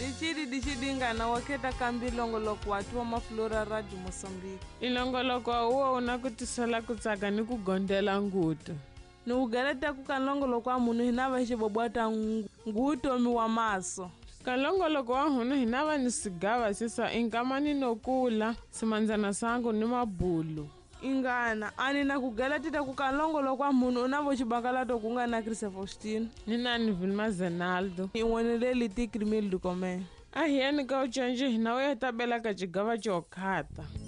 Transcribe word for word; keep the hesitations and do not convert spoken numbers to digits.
Dichidi dichidi ngana waketa kambi longoloko watu wa maflora radio Mozambique. Ilongoloko uwo unakutisela kutsaka ni kugondela nguto. Ni ugaleta kukalongoloko wa munu hinava hishi bobwata nguto mi wa maso. Kalongoloko wa hunu hinava ni sigava sisa inkamani no kula simanzana sangu ni mabulu. Ingana, ani na kugalatita kukalongoloko wa munu unavo chibakalato kunga na Chris Faustino. Nina ni Vilma Zenaldo. Iwanele liti krimil dukome. Ahieni ka uchanji hinawe tabela ka chigava chokata.